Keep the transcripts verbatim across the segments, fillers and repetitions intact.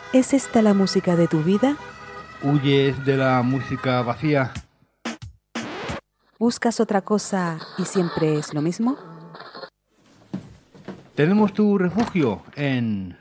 ¿Es esta la música de tu vida? ¿Huyes de la música vacía? ¿Buscas otra cosa y siempre es lo mismo? Tenemos tu refugio en...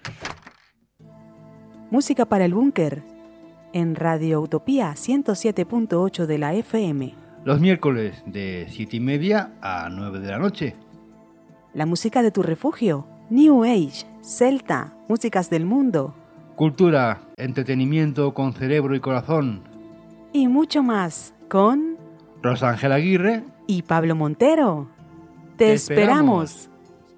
Música para el búnker, en Radio Utopía ciento siete punto ocho de la F M. Los miércoles de siete y media a nueve de la noche. La música de tu refugio, New Age, Celta, músicas del mundo. Cultura, entretenimiento con cerebro y corazón. Y mucho más, con... Rosa Ángel Aguirre y Pablo Montero. Te, Te esperamos. esperamos.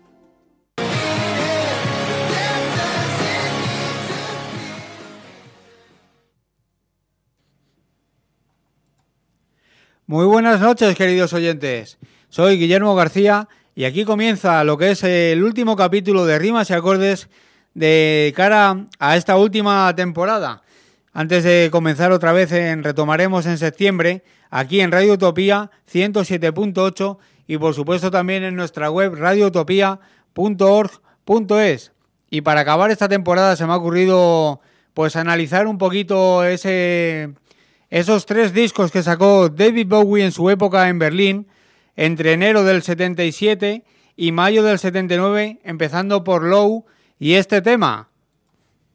Muy buenas noches, queridos oyentes. Soy Guillermo García y aquí comienza lo que es el último capítulo de Rimas y Acordes de cara a esta última temporada. Antes de comenzar otra vez, en, retomaremos en septiembre aquí en Radio Utopía ciento siete punto ocho y por supuesto también en nuestra web radio utopía punto org punto es. Y para acabar esta temporada se me ha ocurrido pues analizar un poquito ese... esos tres discos que sacó David Bowie en su época en Berlín, entre enero del setenta y siete y mayo del setenta y nueve, empezando por Low y este tema,